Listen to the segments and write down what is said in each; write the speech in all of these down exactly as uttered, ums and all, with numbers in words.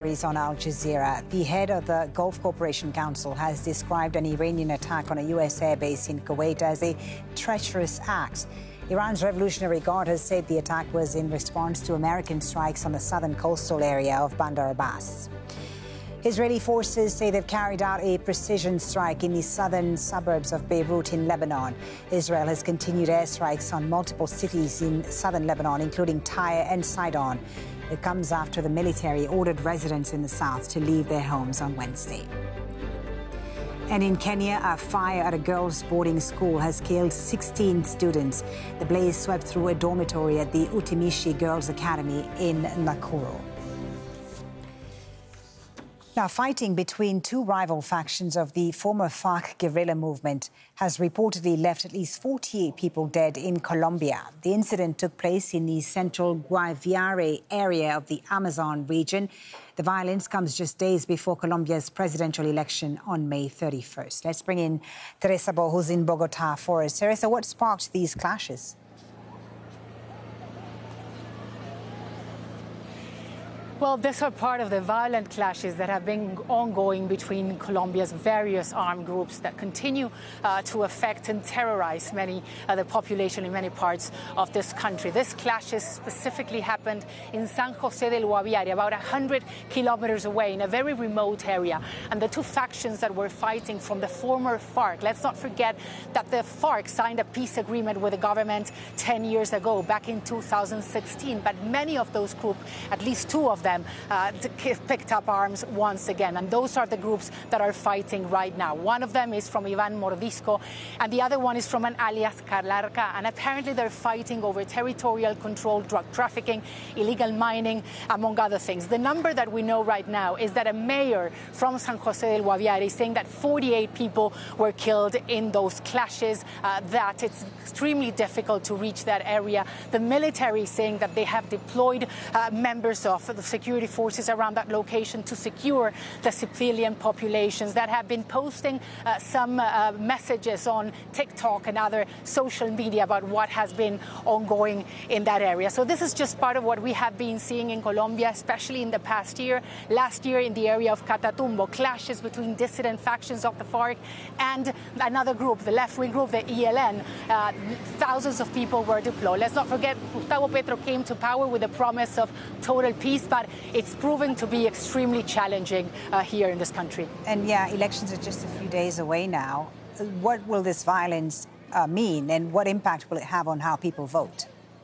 stories on Al Jazeera. The head of the Gulf Cooperation Council has described an Iranian attack on a U S airbase in Kuwait as a treacherous act. Iran's Revolutionary Guard has said the attack was in response to American strikes on the southern coastal area of Bandar Abbas. Israeli forces say they've carried out a precision strike in the southern suburbs of Beirut in Lebanon. Israel has continued airstrikes on multiple cities in southern Lebanon, including Tyre and Sidon. It comes after the military ordered residents in the south to leave their homes on Wednesday. And in Kenya, a fire at a girls' boarding school has killed sixteen students. The blaze swept through a dormitory at the Utimishi Girls' Academy in Nakuru. Now, fighting between two rival factions of the former FARC guerrilla movement has reportedly left at least forty-eight people dead in Colombia. The incident took place in the central Guaviare area of the Amazon region. The violence comes just days before Colombia's presidential election on May thirty-first. Let's bring in Teresa Bo, who's in Bogota for us. Teresa, what sparked these clashes? Well, these are part of the violent clashes that have been ongoing between Colombia's various armed groups that continue uh, to affect and terrorize many uh, the population in many parts of this country. These clashes specifically happened in San José del Guaviare, about one hundred kilometers away in a very remote area. And the two factions that were fighting from the former FARC, let's not forget that the FARC signed a peace agreement with the government ten years ago, back in two thousand sixteen. But many of those groups, at least two of them, Them, uh, picked up arms once again. And those are the groups that are fighting right now. One of them is from Iván Mordisco, and the other one is from an alias Calarca. And apparently they're fighting over territorial control, drug trafficking, illegal mining, among other things. The number that we know right now is that a mayor from San José del Guaviare is saying that forty-eight people were killed in those clashes, uh, that it's extremely difficult to reach that area. The military is saying that they have deployed uh, members of the security forces around that location to secure the civilian populations that have been posting uh, some uh, messages on TikTok and other social media about what has been ongoing in that area. So this is just part of what we have been seeing in Colombia, especially in the past year. Last year in the area of Catatumbo, clashes between dissident factions of the FARC and another group, the left-wing group, the E L N. Uh, thousands of people were deployed. Let's not forget, Gustavo Petro came to power with a promise of total peace, but it's proven to be extremely challenging uh, here in this country. And yeah, elections are just a few days away now. What will this violence uh, mean, and what impact will it have on how people vote?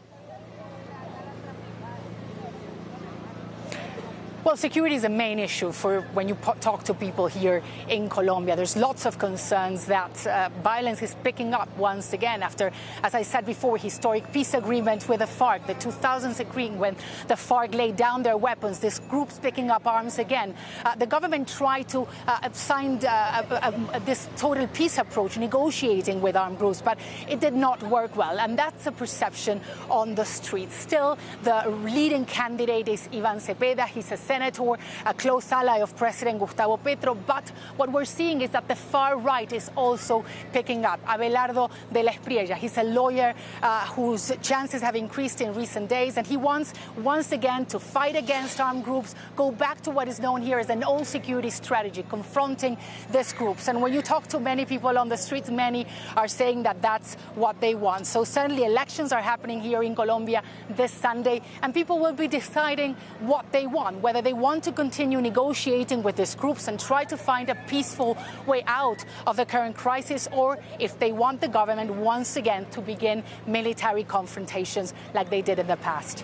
Well, security is a main issue for when you talk to people here in Colombia. There's lots of concerns that uh, violence is picking up once again after, as I said before, historic peace agreement with the FARC, the two thousands agreement when the FARC laid down their weapons, this group's picking up arms again. Uh, the government tried to uh, sign uh, uh, uh, this total peace approach, negotiating with armed groups, but it did not work well. And that's the perception on the streets. Still, the leading candidate is Iván Cepeda. He's a senator, a close ally of President Gustavo Petro. But what we're seeing is that the far right is also picking up. Abelardo de la Espriella, he's a lawyer uh, whose chances have increased in recent days, and he wants once again to fight against armed groups, go back to what is known here as an old security strategy, confronting these groups. And when you talk to many people on the streets, many are saying that that's what they want. So certainly elections are happening here in Colombia this Sunday, and people will be deciding what they want, whether they want to continue negotiating with these groups and try to find a peaceful way out of the current crisis, or if they want the government once again to begin military confrontations like they did in the past.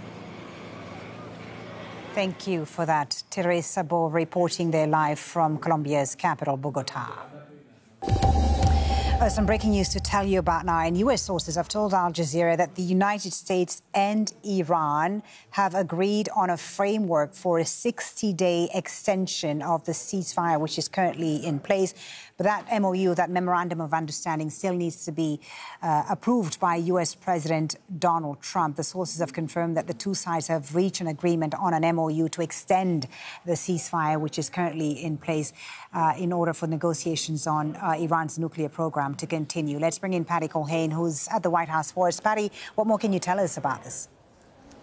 Thank you for that. Teresa Bo reporting there live from Colombia's capital, Bogota. Uh, some breaking news to tell you about now. And U S sources have told Al Jazeera that the United States and Iran have agreed on a framework for a sixty-day extension of the ceasefire, which is currently in place. But that M O U, that Memorandum of Understanding, still needs to be uh, approved by U S President Donald Trump. The sources have confirmed that the two sides have reached an agreement on an M O U to extend the ceasefire, which is currently in place, uh, in order for negotiations on uh, Iran's nuclear program to continue. Let's bring in Patty Culhane, who's at the White House for us. Patty, what more can you tell us about this?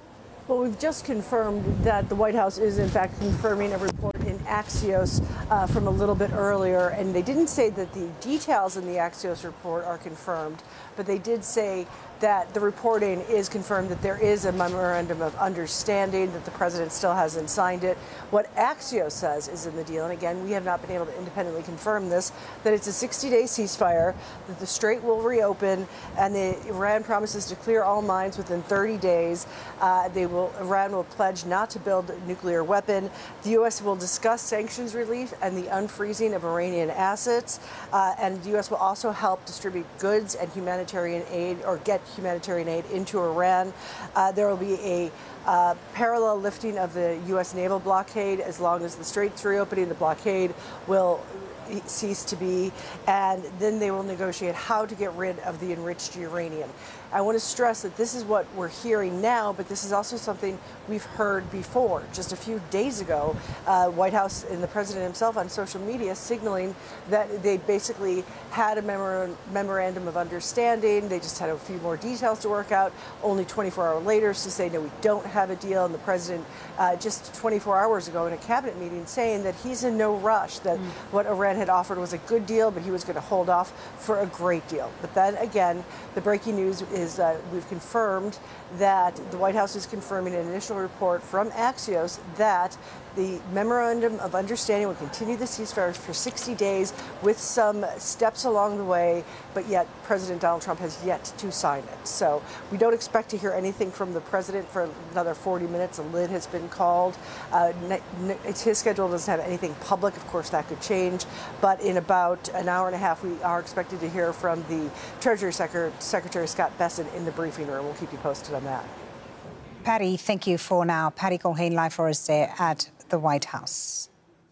Well, we've just confirmed that the White House is, in fact, confirming a report in Axios uh, from a little bit earlier. And they didn't say that the details in the Axios report are confirmed, but they did say that the reporting is confirmed that there is a memorandum of understanding, that the president still hasn't signed it. What Axios says is in the deal, and again, we have not been able to independently confirm this, that it's a sixty-day ceasefire, that the Strait will reopen, and the Iran promises to clear all mines within thirty days. Uh, they will, Iran will pledge not to build a nuclear weapon. The U S will discuss sanctions relief and the unfreezing of Iranian assets, uh, and the U S will also help distribute goods and humanitarian aid, or get humanitarian aid into Iran. Uh, there will be a uh, parallel lifting of the U S naval blockade as long as the Strait's reopening. The blockade will cease to be, and then they will negotiate how to get rid of the enriched uranium. I want to stress that this is what we're hearing now, but this is also something we've heard before. Just a few days ago, uh, White House and the president himself on social media signaling that they basically had a memor- memorandum of understanding. They just had a few more details to work out. Only twenty-four hours later to say, no, we don't have a deal. And the president uh, just twenty-four hours ago in a cabinet meeting saying that he's in no rush, that mm. what Iran had offered was a good deal, but he was going to hold off for a great deal. But then again, the breaking news is uh, we've confirmed that the White House is confirming an initial report from Axios that the memorandum of understanding will continue the ceasefire for sixty days with some steps along the way, but yet President Donald Trump has yet to sign it. So we don't expect to hear anything from the president for another forty minutes. A lid has been called. Uh, his schedule doesn't have anything public. Of course, that could change. But in about an hour and a half, we are expected to hear from the Treasury Secretary, Secretary Scott Bessent in the briefing room. We'll keep you posted on that. Patty, thank you for now. Patty Culhane live for us there at the White House.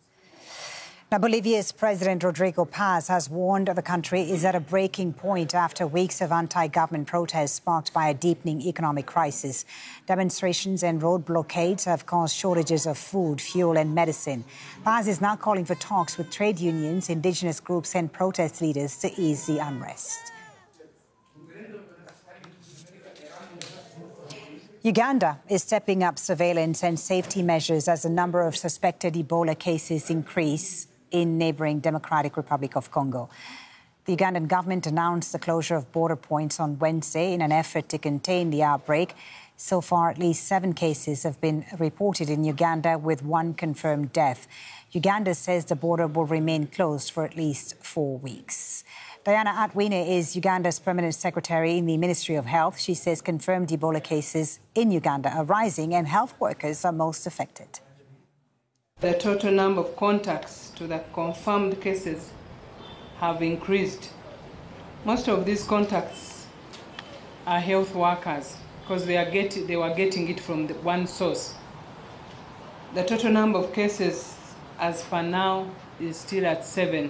Now, Bolivia's President Rodrigo Paz has warned the country is at a breaking point after weeks of anti-government protests sparked by a deepening economic crisis. Demonstrations and road blockades have caused shortages of food, fuel and medicine. Paz is now calling for talks with trade unions, indigenous groups and protest leaders to ease the unrest. Uganda is stepping up surveillance and safety measures as the number of suspected Ebola cases increase in neighbouring Democratic Republic of Congo. The Ugandan government announced the closure of border points on Wednesday in an effort to contain the outbreak. So far, at least seven cases have been reported in Uganda, with one confirmed death. Uganda says the border will remain closed for at least four weeks. Diana Atwine is Uganda's permanent secretary in the Ministry of Health. She says confirmed Ebola cases in Uganda are rising and health workers are most affected. The total number of contacts to the confirmed cases have increased. Most of these contacts are health workers because they, are get, they were getting it from the one source. The total number of cases as for now is still at seven.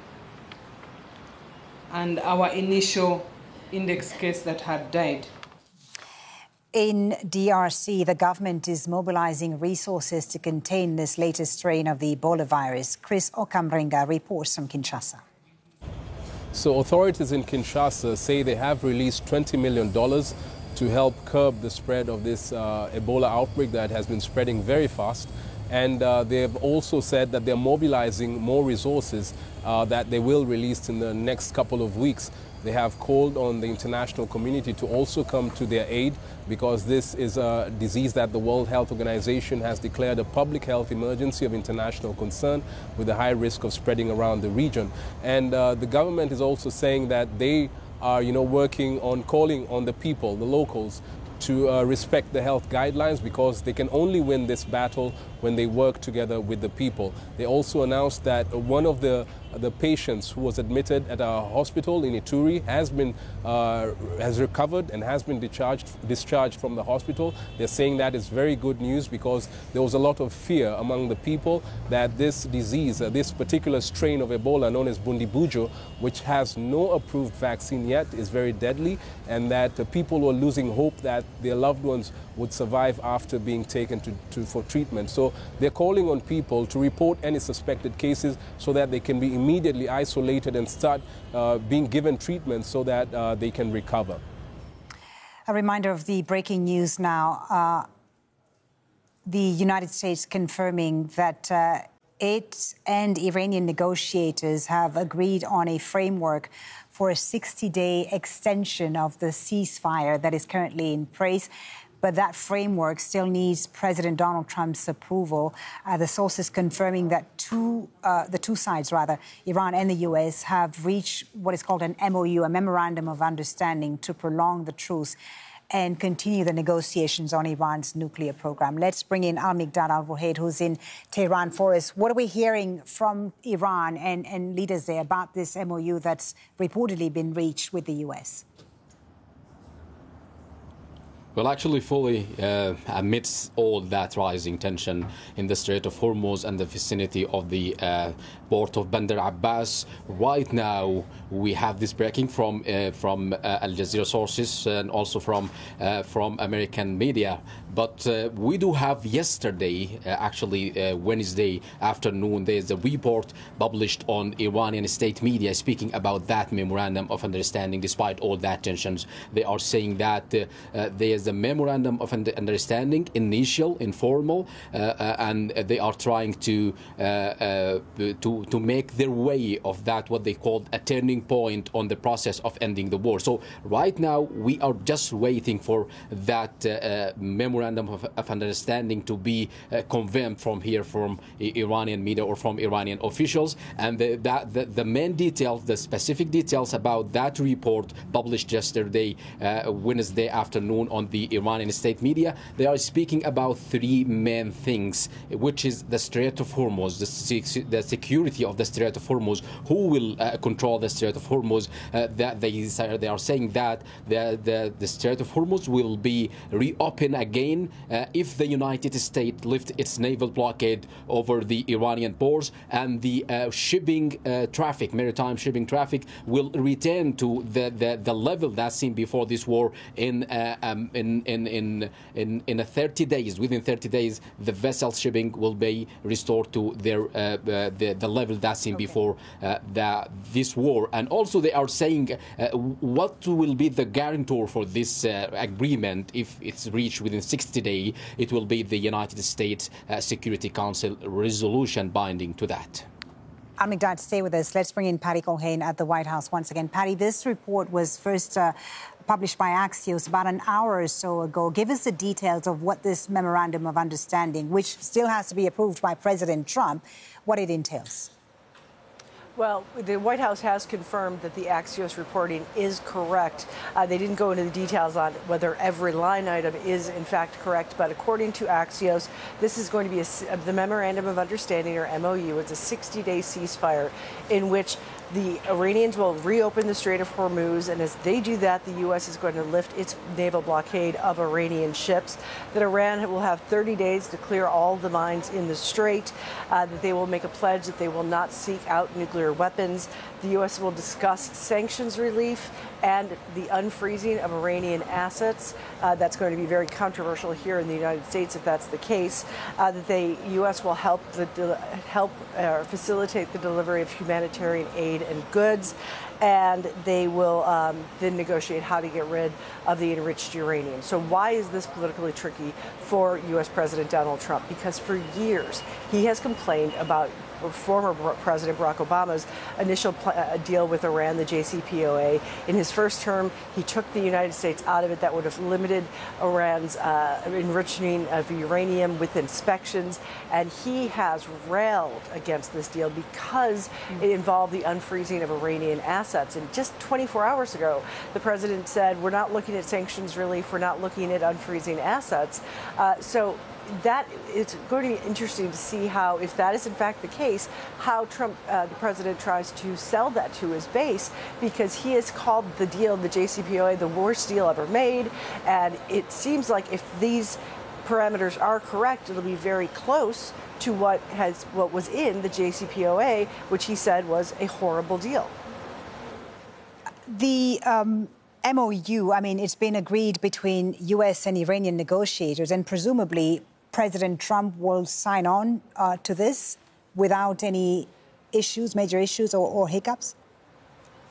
And our initial index case that had died. In D R C, the government is mobilizing resources to contain this latest strain of the Ebola virus. Chris Okamringa reports from Kinshasa. So authorities in Kinshasa say they have released twenty million dollars to help curb the spread of this uh, Ebola outbreak that has been spreading very fast. And uh, they have also said that they're mobilizing more resources uh, that they will release in the next couple of weeks. They have called on the international community to also come to their aid because this is a disease that the World Health Organization has declared a public health emergency of international concern with a high risk of spreading around the region. And uh, the government is also saying that they are, you know, working on calling on the people, the locals, to uh, respect the health guidelines because they can only win this battle when they work together with the people. They also announced that one of the the patients who was admitted at a hospital in Ituri has been uh, has recovered and has been discharged discharged from the hospital. They're saying that is very good news because there was a lot of fear among the people that this disease, uh, this particular strain of Ebola known as Bundibujo, which has no approved vaccine yet, is very deadly, and that uh, people were losing hope that their loved ones would survive after being taken to, to for treatment. So they're calling on people to report any suspected cases so that they can be immediately isolated and start uh, being given treatment so that uh, they can recover. A reminder of the breaking news now. Uh, the United States confirming that uh, it and Iranian negotiators have agreed on a framework for a sixty-day extension of the ceasefire that is currently in place. But that framework still needs President Donald Trump's approval. Uh, the sources confirming that two, uh, the two sides, rather, Iran and the U S, have reached what is called an M O U, a Memorandum of Understanding, to prolong the truce and continue the negotiations on Iran's nuclear program. Let's bring in Al-Mikdad Al-Rohaid, who's in Tehran for us. What are we hearing from Iran and, and leaders there about this M O U that's reportedly been reached with the U S? Well, actually, fully uh, amidst all that rising tension in the Strait of Hormuz and the vicinity of the uh, port of Bandar Abbas, right now we have this breaking from uh, from uh, Al Jazeera sources and also from uh, from American media. But uh, we do have yesterday, uh, actually uh, Wednesday afternoon, there's a report published on Iranian state media speaking about that memorandum of understanding. Despite all that tensions, they are saying that uh, uh, there's a memorandum of understanding, initial, informal, uh, uh, and they are trying to uh, uh, to to make their way of that what they called a turning point on the process of ending the war. So right now we are just waiting for that uh, uh, memorandum of, of understanding to be uh, confirmed from here, from Iranian media or from Iranian officials, and the, that the, the main details, the specific details about that report published yesterday, uh, Wednesday afternoon on the Iranian state media, they are speaking about three main things, which is the Strait of Hormuz, the, the security of the Strait of Hormuz, who will uh, control the Strait of Hormuz. Uh, that they, they are saying that the, the, the Strait of Hormuz will be reopened again uh, if the United States lift its naval blockade over the Iranian ports, and the uh, shipping uh, traffic, maritime shipping traffic, will return to the, the, the level that's seen before this war in uh, um, in in in in in a thirty days. Within thirty days, the vessel shipping will be restored to their uh, uh, the the level that's seen okay. before uh, the this war. And also, they are saying uh, what will be the guarantor for this uh, agreement if it's reached within sixty days. It will be the United States uh, Security Council resolution binding to that. Al-Mikdad, stay with us. Let's bring in Patty Culhane at the White House once again. Patty, this report was first uh, published by Axios about an hour or so ago. Give us the details of what this memorandum of understanding, which still has to be approved by President Trump, what it entails. Well, the White House has confirmed that the Axios reporting is correct. Uh, they didn't go into the details on whether every line item is in fact correct, but according to Axios, this is going to be a, the Memorandum of Understanding, or M O U. It's a sixty-day ceasefire in which the Iranians will reopen the Strait of Hormuz, and as they do that, the U S is going to lift its naval blockade of Iranian ships. That Iran will have thirty days to clear all the mines in the strait, uh, that they will make a pledge that they will not seek out nuclear weapons. The U S will discuss sanctions relief and the unfreezing of Iranian assets. Uh, that's going to be very controversial here in the United States if that's the case. Uh, that the U S will help the, help uh, facilitate the delivery of humanitarian aid and goods, and they will um, then negotiate how to get rid of the enriched uranium. So why is this politically tricky for U S President Donald Trump? Because for years he has complained about former President Barack Obama's initial uh, deal with Iran, the J C P O A. In his first term, he took the United States out of it. That would have limited Iran's uh, enriching of uranium with inspections. And he has railed against this deal because mm-hmm. it involved the unfreezing of Iranian assets. And just twenty-four hours ago, the president said, we're not looking at sanctions relief, we're not looking at unfreezing assets. Uh, so that it's going to be interesting to see how, if that is in fact the case, how Trump, uh, the president, tries to sell that to his base, because he has called the deal, the J C P O A, the worst deal ever made. And it seems like if these parameters are correct, it'll be very close to what has what was in the J C P O A, which he said was a horrible deal. The um M O U, I mean, it's been agreed between U S and Iranian negotiators, and presumably President Trump will sign on uh, to this without any issues, major issues or, or hiccups?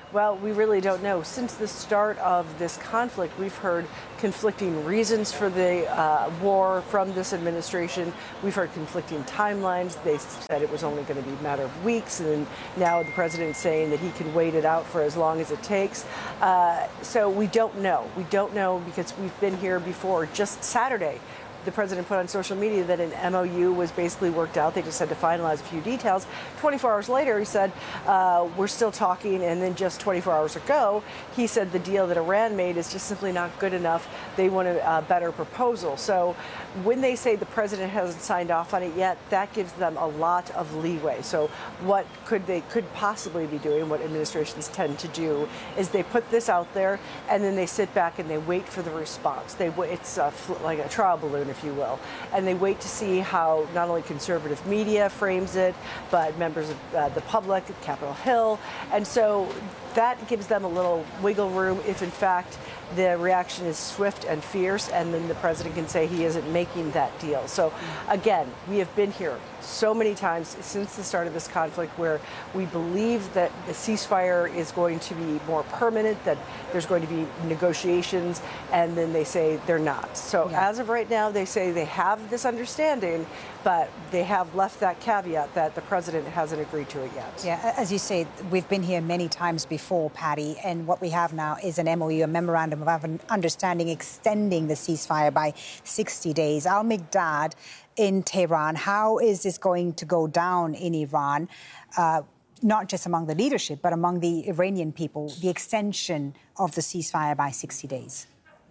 Well, we really don't know. Since the start of this conflict, we've heard conflicting reasons for the uh, war from this administration. We've heard conflicting timelines. They said it was only going to be a matter of weeks, and then now the president's saying that he can wait it out for as long as it takes. Uh, so we don't know. We don't know because we've been here before. Just Saturday, the president put on social media that an M O U was basically worked out. They just had to finalize a few details. twenty-four hours later, he said, uh, we're still talking. And then just twenty-four hours ago, he said the deal that Iran made is just simply not good enough. They want a, a better proposal. So when they say the president hasn't signed off on it yet, that gives them a lot of leeway. So what could they could possibly be doing, what administrations tend to do, is they put this out there and then they sit back and they wait for the response. They It's a, like a trial balloon, if you will. And they wait to see how not only conservative media frames it, but members of uh, the public, Capitol Hill. And so that gives them a little wiggle room if, in fact, the reaction is swift and fierce, and then the president can say he isn't making that deal. So, again, we have been here so many times since the start of this conflict where we believe that the ceasefire is going to be more permanent, that there's going to be negotiations, and then they say they're not. So yeah. As of right now, they say they have this understanding, but they have left that caveat that the president hasn't agreed to it yet. Yeah, as you say, we've been here many times before, Patty, and what we have now is an M O U, a memorandum of understanding extending the ceasefire by sixty days. Al-Mikdad in Tehran, how is this going to go down in Iran, uh, not just among the leadership, but among the Iranian people, the extension of the ceasefire by sixty days?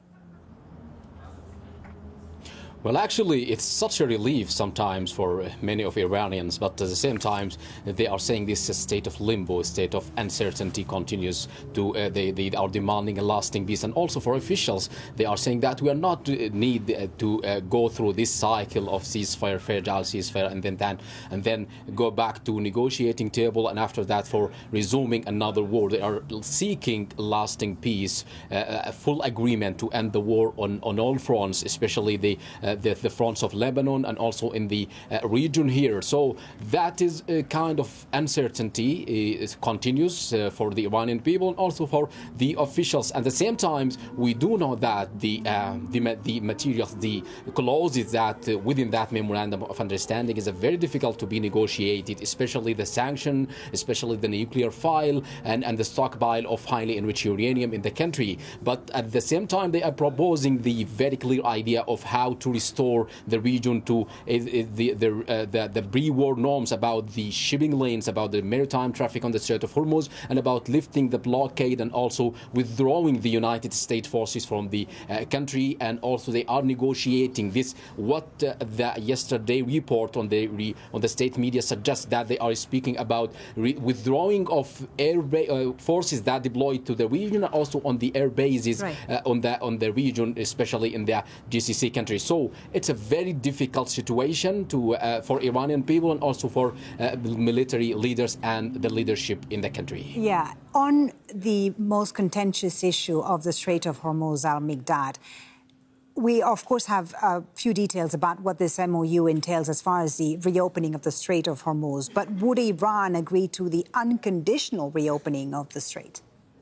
Well, actually, it's such a relief sometimes for many of Iranians, but at the same time, they are saying this state of limbo, state of uncertainty continues to, uh, they, they are demanding a lasting peace. And also for officials, they are saying that we are not uh, need uh, to uh, go through this cycle of ceasefire, fragile ceasefire, and then, then, and then go back to negotiating table, and after that for resuming another war. They are seeking lasting peace, uh, a full agreement to end the war on, on all fronts, especially the uh, The, the fronts of Lebanon and also in the uh, region here. So that is a kind of uncertainty uh, continues uh, for the Iranian people and also for the officials. At the same time, we do know that the uh, the, the materials, the clauses that uh, within that memorandum of understanding is a very difficult to be negotiated, especially the sanction, especially the nuclear file and, and the stockpile of highly enriched uranium in the country. But at the same time, they are proposing the very clear idea of how to restore the region to uh, the the, uh, the the pre-war norms about the shipping lanes, about the maritime traffic on the Strait of Hormuz, and about lifting the blockade and also withdrawing the United States forces from the uh, country. And also they are negotiating this. What uh, the yesterday report on the re, on the state media suggests that they are speaking about re withdrawing of air uh, forces that deployed to the region, also on the air bases right. uh, on the on the region, especially in the G C C countries. So it's a very difficult situation to uh, for Iranian people and also for uh, military leaders and the leadership in the country. Yeah, on the most contentious issue of the Strait of Hormuz, Al-Mikdad, we of course have a few details about what this M O U entails as far as the reopening of the Strait of Hormuz. But would Iran agree to the unconditional reopening of the strait?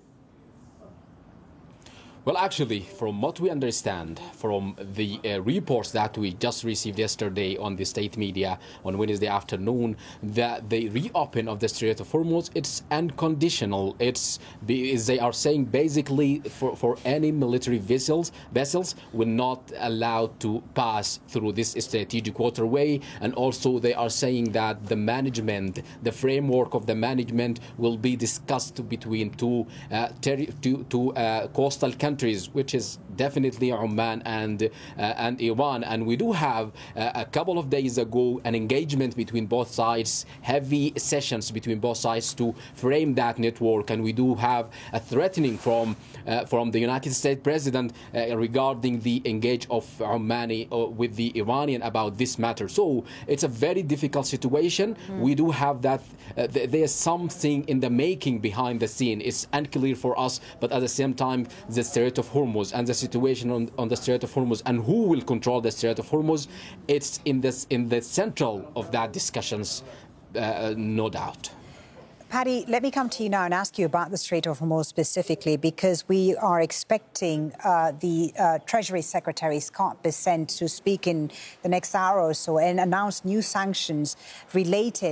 Well, actually, from what we understand from the uh, reports that we just received yesterday on the state media on Wednesday afternoon, that the reopen of the Strait of Hormuz, it's unconditional. It's they are saying basically for, for any military vessels vessels will not allowed to pass through this strategic waterway, and also they are saying that the management, the framework of the management, will be discussed between two uh, two, two uh, coastal countries. Which is definitely Oman and uh, and Iran. And we do have uh, a couple of days ago an engagement between both sides, heavy sessions between both sides to frame that network. And we do have a threatening from uh, from the United States President uh, regarding the engage of Omani uh, with the Iranian about this matter. So it's a very difficult situation. Mm. We do have that. Uh, th there's something in the making behind the scene. It's unclear for us, but at the same time, the Strait of Hormuz and the situation on, on the Strait of Hormuz and who will control the Strait of Hormuz, it's in this in the central of that discussions, uh, no doubt. Paddy, let me come to you now and ask you about the Strait of Hormuz specifically, because we are expecting uh, the uh, Treasury Secretary, Scott Bessent, to speak in the next hour or so and announce new sanctions related